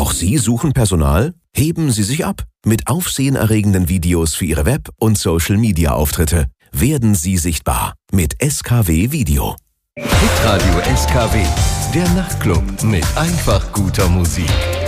Auch Sie suchen Personal? Heben Sie sich ab mit aufsehenerregenden Videos für Ihre Web- und Social-Media-Auftritte. Werden Sie sichtbar mit SKW Video. Hitradio SKW, der Nachtclub mit einfach guter Musik.